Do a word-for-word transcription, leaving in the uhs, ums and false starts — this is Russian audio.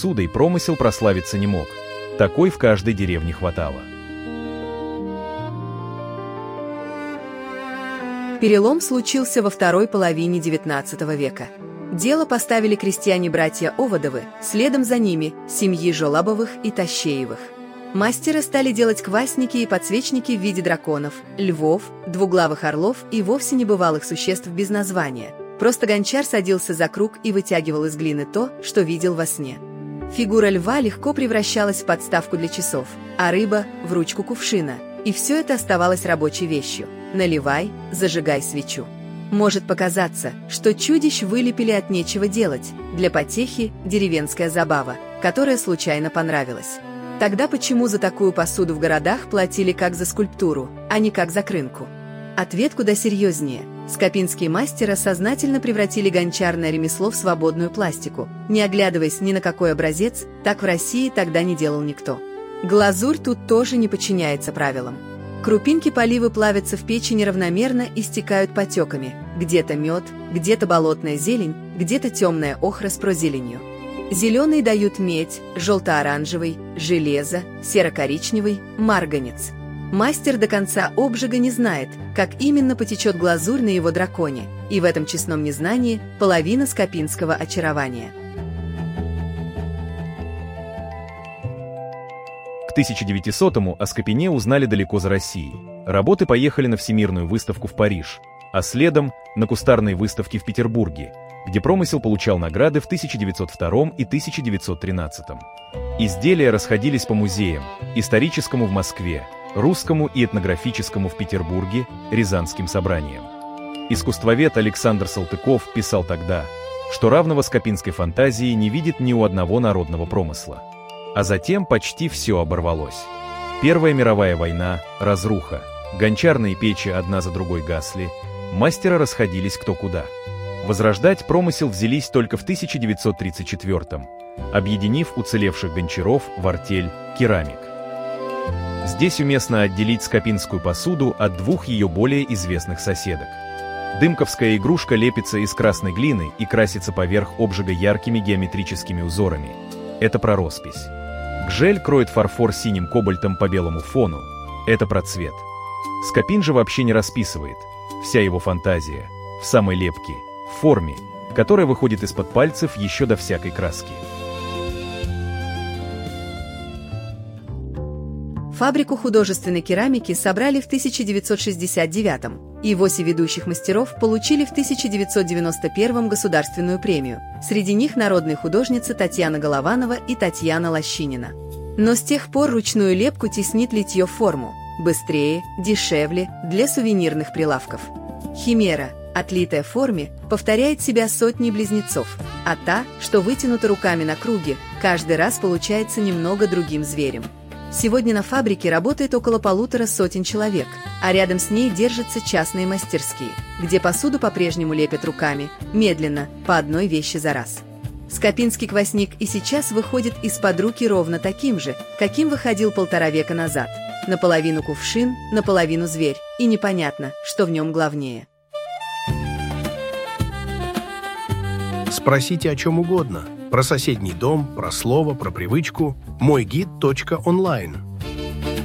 посудой промысел прославиться не мог. Такой в каждой деревне хватало. Перелом случился во второй половине девятнадцатого века. Дело поставили крестьяне-братья Оводовы, следом за ними – семьи Жолобовых и Тащеевых. Мастеры стали делать квасники и подсвечники в виде драконов, львов, двуглавых орлов и вовсе небывалых существ без названия. Просто гончар садился за круг и вытягивал из глины то, что видел во сне. Фигура льва легко превращалась в подставку для часов, а рыба – в ручку кувшина. И все это оставалось рабочей вещью. Наливай, зажигай свечу. Может показаться, что чудищ вылепили от нечего делать, для потехи деревенская забава, которая случайно понравилась. Тогда почему за такую посуду в городах платили как за скульптуру, а не как за крынку? Ответ куда серьезнее. Скопинские мастера сознательно превратили гончарное ремесло в свободную пластику, не оглядываясь ни на какой образец, так в России тогда не делал никто. Глазурь тут тоже не подчиняется правилам. Крупинки поливы плавятся в печи неравномерно и стекают потеками. Где-то мед, где-то болотная зелень, где-то темная охра с прозеленью. Зеленый дают медь, желто-оранжевый, железо, серо-коричневый, марганец. Мастер до конца обжига не знает, как именно потечет глазурь на его драконе, и в этом честном незнании половина скопинского очарования. К тысяча девятисотому о Скопине узнали далеко за Россией. Работы поехали на Всемирную выставку в Париж, а следом на кустарные выставки в Петербурге, где промысел получал награды в тысяча девятьсот втором и тысяча девятьсот тринадцатом. Изделия расходились по музеям: историческому в Москве, русскому и этнографическому в Петербурге, Рязанским собраниям. Искусствовед Александр Салтыков писал тогда, что равного скопинской фантазии не видит ни у одного народного промысла. А затем почти все оборвалось. Первая мировая война, разруха, гончарные печи одна за другой гасли, мастера расходились кто куда. Возрождать промысел взялись только в тысяча девятьсот тридцать четвёртом, объединив уцелевших гончаров в артель «Керамик». Здесь уместно отделить скопинскую посуду от двух ее более известных соседок. Дымковская игрушка лепится из красной глины и красится поверх обжига яркими геометрическими узорами. Это про роспись. Гжель кроет фарфор синим кобальтом по белому фону. Это про цвет. Скопин же вообще не расписывает. Вся его фантазия в самой лепке, в форме, которая выходит из-под пальцев еще до всякой краски. Фабрику художественной керамики собрали в тысяча девятьсот шестьдесят девятом, и восемь ведущих мастеров получили в тысяча девятьсот девяносто первом государственную премию. Среди них народные художницы Татьяна Голованова и Татьяна Лощинина. Но с тех пор ручную лепку теснит литье в форму. Быстрее, дешевле, для сувенирных прилавков. Химера, отлитая в форме, повторяет себя сотней близнецов, а та, что вытянута руками на круге, каждый раз получается немного другим зверем. Сегодня на фабрике работает около полутора сотен человек, а рядом с ней держатся частные мастерские, где посуду по-прежнему лепят руками, медленно, по одной вещи за раз. Скопинский квасник и сейчас выходит из-под руки ровно таким же, каким выходил полтора века назад. Наполовину кувшин, наполовину зверь, и непонятно, что в нем главнее. Спросите о чем угодно. Про соседний дом, про слово, про привычку. мой гид точка онлайн.